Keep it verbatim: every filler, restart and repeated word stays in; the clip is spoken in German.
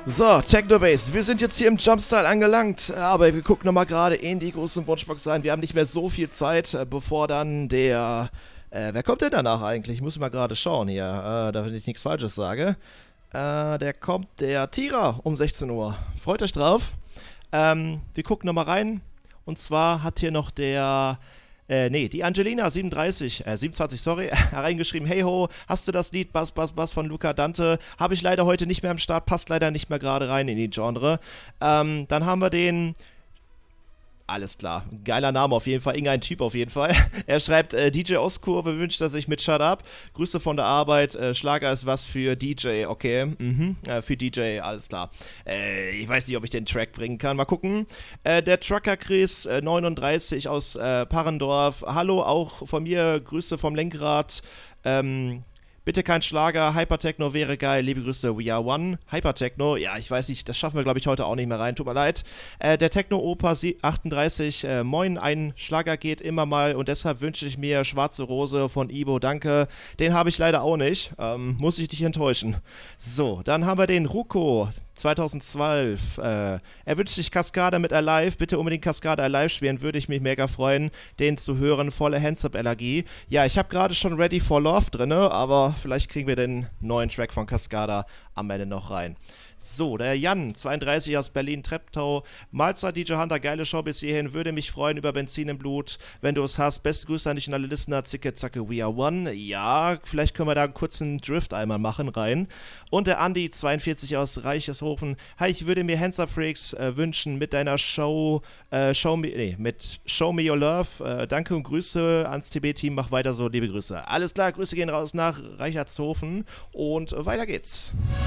So, Technobase, wir sind jetzt hier im Jumpstyle angelangt, aber wir gucken nochmal gerade in die großen Wunschbox rein. Wir haben nicht mehr so viel Zeit, bevor dann der... Äh, wer kommt denn danach eigentlich? Ich muss mal gerade schauen hier, äh, damit ich nichts Falsches sage. Äh, der kommt der Tira um sechzehn Uhr. Freut euch drauf. Ähm, wir gucken nochmal rein. Und zwar hat hier noch der... Äh, nee, die Angelina siebenunddreißig, äh, siebenundzwanzig, sorry, reingeschrieben, hey ho, hast du das Lied Bass, Bass, Bass von Luca Dante? Habe ich leider heute nicht mehr am Start, passt leider nicht mehr gerade rein in die Genre. Ähm, dann haben wir den... Alles klar, geiler Name auf jeden Fall, irgendein Typ auf jeden Fall. Er schreibt, äh, D J Ostkurve wünscht er sich mit Shut Up. Grüße von der Arbeit, äh, Schlager ist was für D J, okay, mhm, äh, für D J, alles klar. Äh, ich weiß nicht, ob ich den Track bringen kann, mal gucken. Äh, der Trucker Chris, äh, neununddreißig aus äh, Parrendorf, hallo auch von mir, Grüße vom Lenkrad, ähm... Bitte kein Schlager, Hypertechno wäre geil, liebe Grüße, We Are One. Hypertechno, ja, ich weiß nicht, das schaffen wir, glaube ich, heute auch nicht mehr rein, tut mir leid. Äh, der Techno-Opa achtunddreißig, äh, moin, ein Schlager geht immer mal und deshalb wünsche ich mir Schwarze Rose von Ibo, danke. Den habe ich leider auch nicht, ähm, muss ich dich enttäuschen. So, dann haben wir den Ruko, zweitausendzwölf, äh, er wünscht sich Cascada mit Alive, bitte unbedingt Cascada Alive spielen, würde ich mich mega freuen, den zu hören, volle Hands-Up-Allergie. Ja, ich habe gerade schon Ready for Love drinne, aber vielleicht kriegen wir den neuen Track von Cascada am Ende noch rein. So, der Jan, zweiunddreißig aus Berlin-Treptow. Mahlzeit, D J Hunter, geile Show bis hierhin. Würde mich freuen über Benzin im Blut. Wenn du es hast, beste Grüße an dich und alle Listener. Zicke, zacke, we are one. Ja, vielleicht können wir da einen kurzen Drift einmal machen rein. Und der Andi, zweiundvierzig aus Reicheshofen. Hi, ich würde mir Hands Up Freaks äh, wünschen mit deiner Show, äh, Show Me, nee, mit Show Me Your Love. Äh, danke und Grüße ans T B-Team. Mach weiter so, liebe Grüße. Alles klar, Grüße gehen raus nach Reichertshofen und äh, weiter geht's.